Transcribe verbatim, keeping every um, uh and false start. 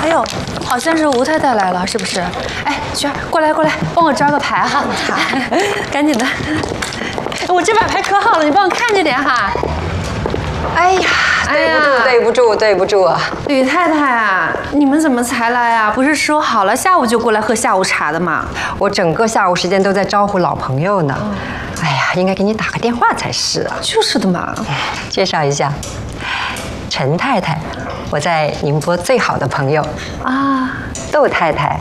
哎呦，好像是吴太太来了，是不是？哎，璇儿，过来过来，帮我招个牌哈。好，赶紧的。我这把牌可好了，你帮我看着点哈。 哎呀，对不住，对不住，对不住啊！ 吕太太啊，你们怎么才来啊？不是说好了下午就过来喝下午茶的吗？ 我整个下午时间都在招呼老朋友呢。哎呀，应该给你打个电话才是啊。 就是的嘛。 介绍一下，陈太太，我在宁波最好的朋友啊。窦太太，